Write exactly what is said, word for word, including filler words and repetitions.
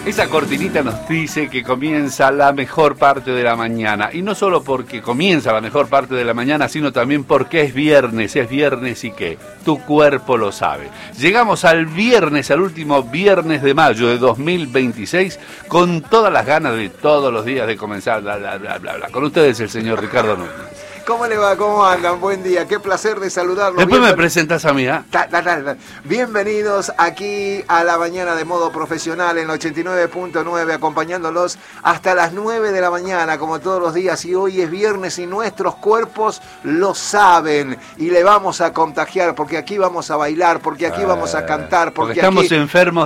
Esa cortinita nos dice que comienza la mejor parte de la mañana. Y no solo porque comienza la mejor parte de la mañana, sino también porque es viernes. Es viernes y ¿qué? Tu cuerpo lo sabe. Llegamos al viernes, al último viernes de mayo de dos mil veintiséis, con todas las ganas de todos los días de comenzar. Bla, bla, bla, bla, bla. Con ustedes el señor Ricardo Núñez. ¿Cómo le va? ¿Cómo andan? Buen día. Qué placer de saludarlos. Después Bienven... me presentas a mí, ¿eh? Ta, ta, ta, ta. Bienvenidos aquí a la mañana de modo profesional en ochenta y nueve punto nueve, acompañándolos hasta las nueve de la mañana, como todos los días. Y hoy es viernes y nuestros cuerpos lo saben. Y le vamos a contagiar, porque aquí vamos a bailar, porque aquí vamos a cantar, porque, porque estamos aquí... enfermos